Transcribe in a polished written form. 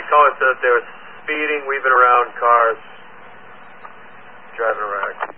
caller said they were speeding, weaving around cars, driving a wreck.